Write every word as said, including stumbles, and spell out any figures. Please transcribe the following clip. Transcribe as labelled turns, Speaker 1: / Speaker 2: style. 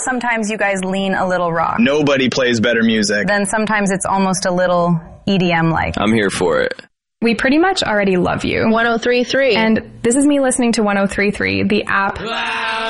Speaker 1: sometimes you guys lean a little rock.
Speaker 2: Nobody plays better music.
Speaker 1: Then sometimes it's almost a little E D M-like.
Speaker 3: I'm here for it.
Speaker 4: We pretty much already love you.
Speaker 5: one oh three point three.
Speaker 4: And this is me listening to one oh three point three, the app.